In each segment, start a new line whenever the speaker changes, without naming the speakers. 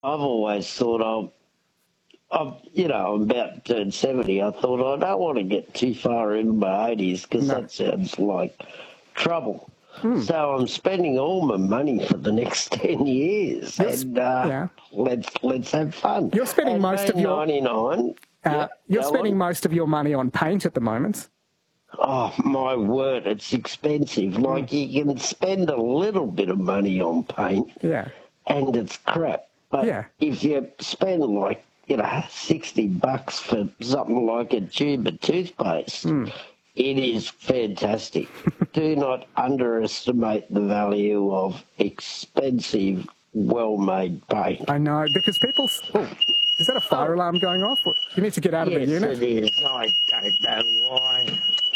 I've always thought I'm about to turn 70. I thought I don't want to get too far into my 80s because
No.
that sounds like trouble. So I'm spending all my money for the next 10 years, and
Yeah.
let's have fun.
You're spending
And
most of
being
your
99,
you're
go
spending
on.
most of your money on paint at the moment.
Oh, my word, it's expensive. Like, you can spend a little bit of money on paint,
Yeah.
and it's crap. But
Yeah.
if you spend like, $60 for something like a tube of toothpaste, it is fantastic. Do not underestimate the value of expensive, well-made paint.
I know, because people... Oh, is that a fire alarm going off? You need to get out of the
Yes,
unit.
it is. I don't know why.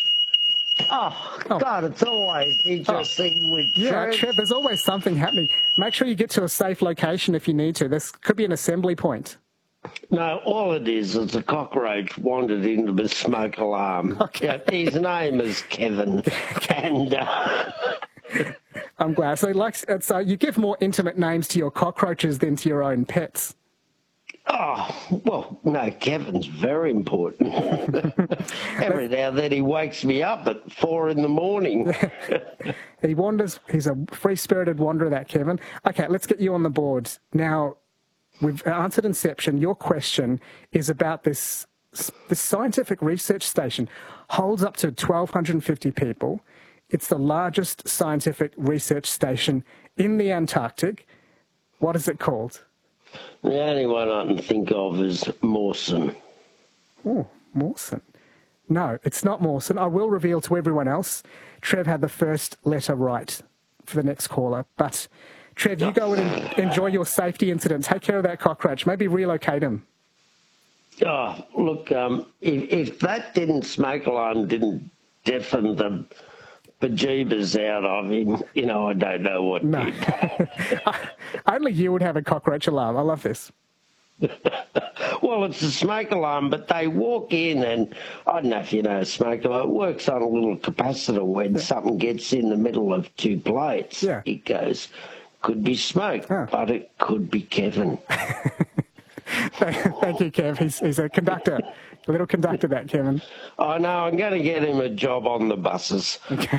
Oh, God, it's always interesting with
Yeah,
Trev.
Trev, there's always something happening. Make sure you get to a safe location if you need to. This could be an assembly point.
No, all it is a cockroach wandered into the smoke alarm.
Okay.
Yeah, his name is Kevin. And
I'm glad. So you give more intimate names to your cockroaches than to your own pets.
well, no, Kevin's very important. Every now and then he wakes me up at 4 a.m.
He wanders. He's a free-spirited wanderer, that Kevin. Okay, let's get you on the board. Now, we've answered Inception. Your question is about this scientific research station. Holds up to 1,250 people. It's the largest scientific research station in the Antarctic. What is it called?
The only one I can think of is Mawson.
Oh, Mawson. No, it's not Mawson. I will reveal to everyone else. Trev had the first letter right for the next caller. But, Trev, you go and enjoy your safety incident. Take care of that cockroach. Maybe relocate him.
Oh, look, if that smoke alarm didn't deafen the bejeebers out of him, I don't know what did.
Only you would have a cockroach alarm. I love this.
Well, it's a smoke alarm, but they walk in and, I don't know if you know a smoke alarm, it works on a little capacitor when something gets in the middle of two plates.
Yeah.
It goes, could be smoke, but it could be Kevin.
Thank you, Kev. He's a conductor, a little conductor, that Kevin.
I know, I'm going to get him a job on the buses.
Okay.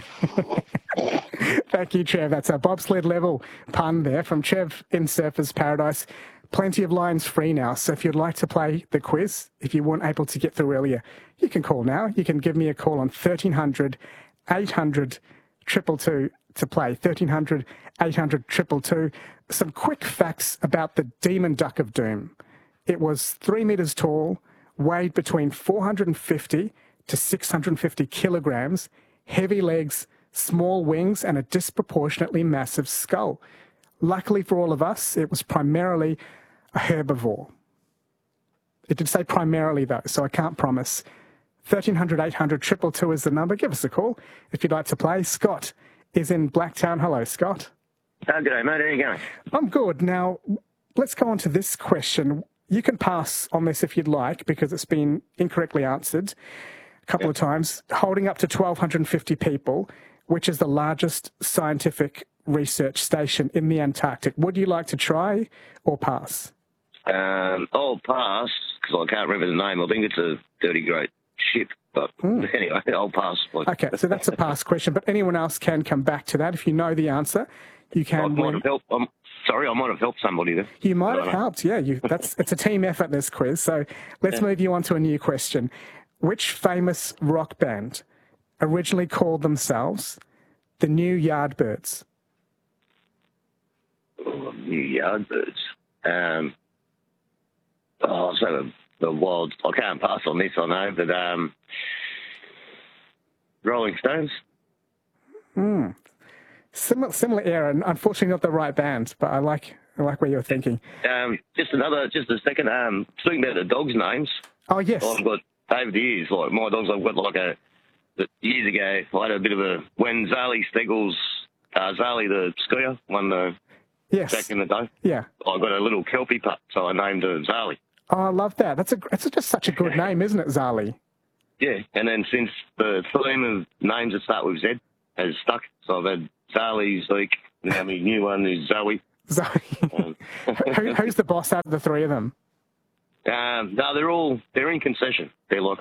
Thank you, Trev. That's a bobsled level pun there from Trev in Surfers Paradise. Plenty of lines free now, so if you'd like to play the quiz, if you weren't able to get through earlier, you can call now. You can give me a call on 1300 800 222 to play. 1300 800 222. Some quick facts about the Demon Duck of Doom. It was 3 metres tall, weighed between 450 to 650 kilograms, heavy legs, small wings, and a disproportionately massive skull. Luckily for all of us, it was primarily a herbivore. It did say primarily, though, so I can't promise. 1300 800 222 is the number. Give us a call if you'd like to play. Scott is in Blacktown. Hello, Scott.
Good day, mate. How are you going?
I'm good. Now, let's go on to this question. You can pass on this if you'd like, because it's been incorrectly answered a couple of times. Holding up to 1,250 people, which is the largest scientific research station in the Antarctic. Would you like to try or pass?
I'll pass, because I can't remember the name. I think it's a dirty great ship. But anyway, I'll pass.
Okay, so that's a pass question, but anyone else can come back to that. If you know the answer, you can win.
I might have helped somebody there.
You might have helped, yeah. It's a team effort, this quiz. So let's move you on to a new question. Which famous rock band originally called themselves the New Yardbirds?
New Yardbirds. So the Wild... I can't pass on this, I know, but Rolling Stones?
Similar era, and unfortunately not the right band, but I like where you're thinking.
Just a second. Speaking about the dogs' names.
Oh, yes.
I've got, over the years, like my dogs, I've got years ago, I had a bit of a, when Zali Steggles, Zali the skier, won the, back in the day.
Yeah.
I got a little Kelpie pup, so I named her Zali.
Oh, I love that. That's just such a good name, isn't it, Zali?
Yeah, and then since the theme of names that start with Z has stuck, so I've had Zali, Zeke, now my new one is Zoe.
Zoe. Who's the boss out of the three of them?
No, they're in concession. They're like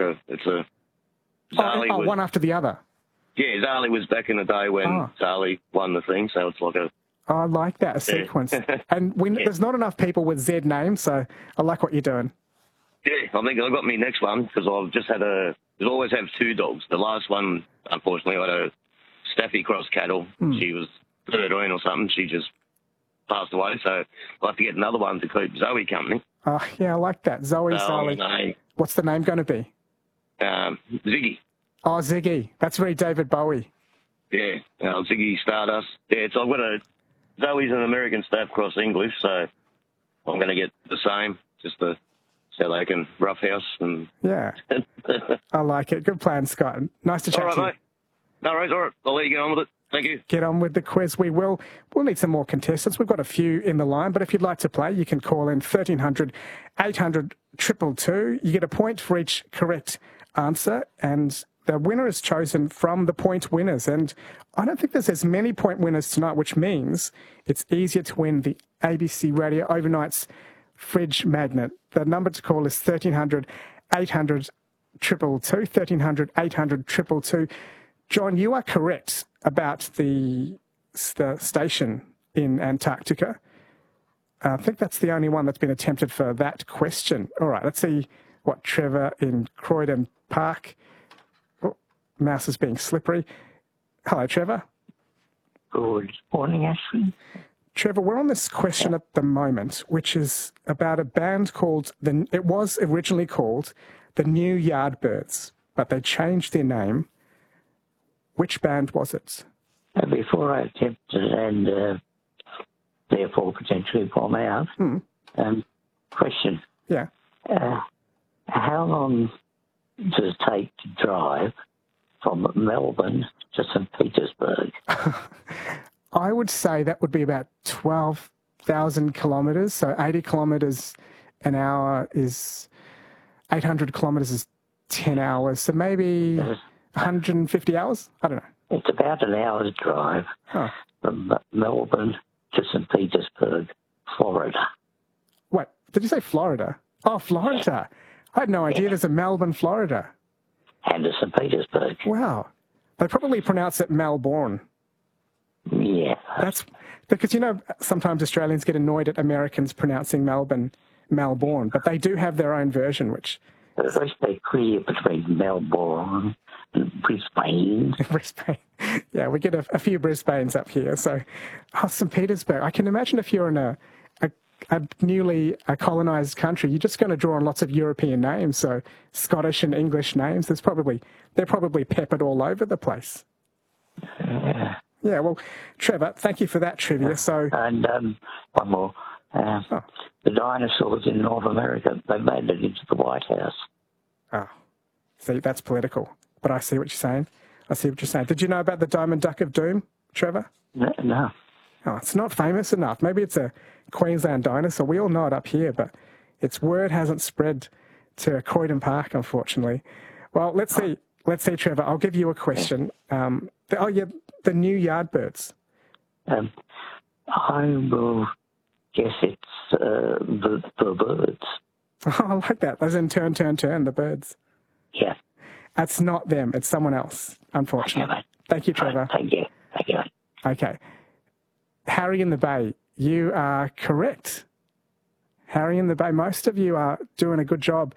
Zali was,
one after the other.
Yeah, Zali was back in the day when Zali won the thing, so it's like
I like that, a sequence. And there's not enough people with Z names, so I like what you're doing.
Yeah, I think I got me next one because I've just had always have two dogs. The last one, unfortunately, I had a Staffy cross cattle. She was 13 or something. She just passed away, so I'll have to get another one to keep Zoe company.
Oh, yeah, I like that. Zoe. What's the name going to be?
Ziggy.
Oh, Ziggy. That's very David Bowie.
Yeah, Ziggy Stardust. Yeah, so I've got Zoe's an American Staff cross English, so I'm going to get the same, just so they can roughhouse. And
yeah, I like it. Good plan, Scott. Nice to chat to you.
Mate. No worries, all right. I'll let you get on with it. Thank you.
Get on with the quiz. We'll need some more contestants. We've got a few in the line, but if you'd like to play, you can call in 1300 800 222. You get a point for each correct answer, and the winner is chosen from the point winners. And I don't think there's as many point winners tonight, which means it's easier to win the ABC Radio Overnight's fridge magnet. The number to call is 1300 800 222. 1300 800 222. John, you are correct about the station in Antarctica. I think that's the only one that's been attempted for that question. All right, let's see what Trevor in Croydon Park. Oh, mouse is being slippery. Hello, Trevor.
Good morning, Ashley.
Trevor, we're on this question at the moment, which is about a band called, it was originally called the New Yardbirds, but they changed their name. Which band was it?
Before I attempt and therefore potentially bomb out, question.
Yeah.
How long does it take to drive from Melbourne to St. Petersburg?
I would say that would be about 12,000 kilometres. So 80 kilometres an hour is 800 kilometres is 10 hours. So maybe 150 hours? I don't know.
It's about an hour's drive from Melbourne to St. Petersburg, Florida.
What? Did you say Florida? Oh, Florida. I had no idea there's a Melbourne, Florida.
And to St. Petersburg.
Wow. They probably pronounce it Melbourne.
Yeah.
That's because, sometimes Australians get annoyed at Americans pronouncing Melbourne, but they do have their own version, which...
At least they're clear between Melbourne and Brisbane.
Brisbane. Yeah, we get a few Brisbanes up here. So, St. Petersburg. I can imagine if you're in a newly colonised country, you're just going to draw on lots of European names. So, Scottish and English names. They're probably peppered all over the place. Yeah, well, Trevor, thank you for that trivia. So,
and one more. The dinosaurs in North America, they made it into the White House.
Oh, see, that's political. But I see what you're saying. Did you know about the Diamond Duck of Doom, Trevor?
No.
Oh, it's not famous enough. Maybe it's a Queensland dinosaur. We all know it up here, but its word hasn't spread to Croydon Park, unfortunately. Well, let's see, Trevor. I'll give you a question. The New Yardbirds.
I will guess it's the birds.
Oh, I like that. As in turn, the birds.
Yeah.
That's not them. It's someone else, unfortunately.
Okay,
thank you, Trevor.
Thank you.
Okay. Harry in the Bay, you are correct. Harry in the Bay, most of you are doing a good job.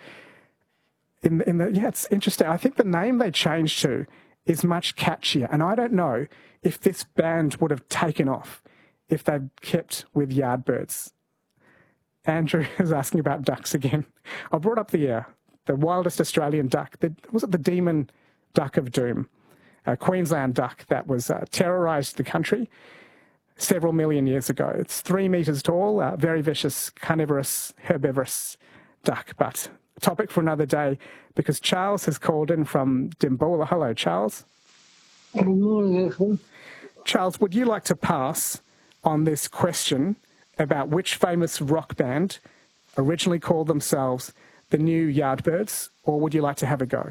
It's interesting. I think the name they changed to is much catchier, and I don't know if this band would have taken off if they'd kept with Yardbirds. Andrew is asking about ducks again. I brought up the wildest Australian duck. Was it the Demon Duck of Doom? A Queensland duck that was terrorised the country several million years ago. It's 3 metres tall, very vicious, carnivorous, herbivorous duck. But a topic for another day, because Charles has called in from Dimboola. Hello, Charles.
Good morning.
Charles, would you like to pass on this question about which famous rock band originally called themselves the New Yardbirds, or would you like to have a go?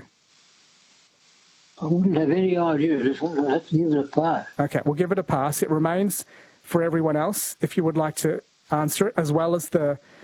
I wouldn't have any idea. I just want to have to give it a pass.
Okay, we'll give it a pass. It remains for everyone else, if you would like to answer it, as well as the